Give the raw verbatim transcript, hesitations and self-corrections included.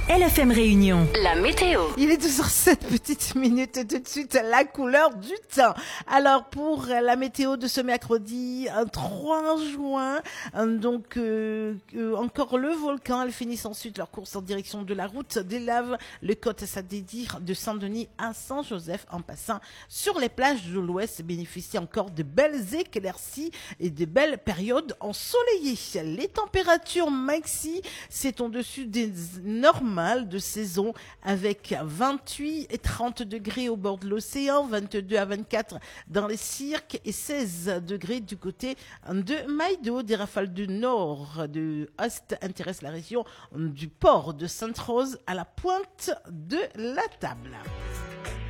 L F M Réunion. La météo. Il est deux heures sept petites minutes, tout de suite la couleur du temps. Alors pour la météo de ce mercredi trois juin, donc euh, euh, encore le volcan, elles finissent ensuite leur course en direction de la route des laves, le côte Sadédir de Saint-Denis à Saint-Joseph en passant sur les plages de l'ouest bénéficient encore de belles éclaircies et de belles périodes ensoleillées. Les températures maxi, c'est au-dessus des normales de saison avec vingt-huit et trente degrés au bord de l'océan, vingt-deux à vingt-quatre dans les cirques et seize degrés du côté de Maïdo. Des rafales du nord de Est intéressent la région du port de Sainte-Rose à la pointe de la table.